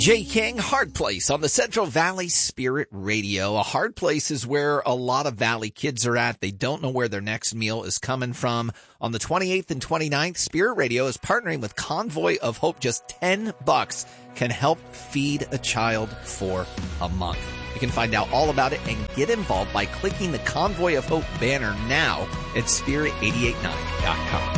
Jay King, Hard Place on the Central Valley Spirit Radio. A hard place is where a lot of Valley kids are at. They don't know where their next meal is coming from. On the 28th and 29th, Spirit Radio is partnering with Convoy of Hope. Just $10 can help feed a child for a month. You can find out all about it and get involved by clicking the Convoy of Hope banner now at spirit889.com.